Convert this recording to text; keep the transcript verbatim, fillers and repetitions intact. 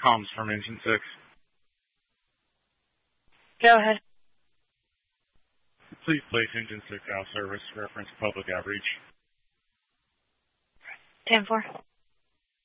Comms from Engine six. Go ahead. Please place Engine six out of service. Reference public outreach. ten four.